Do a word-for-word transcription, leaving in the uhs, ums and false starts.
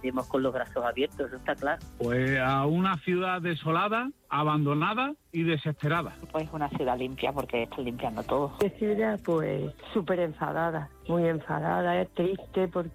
iremos con los brazos abiertos, eso está claro. Pues a una ciudad desolada, abandonada y desesperada. Pues una ciudad limpia, porque están limpiando todo. ¿Qué ciudad? Pues súper enfadada, muy enfadada, es triste porque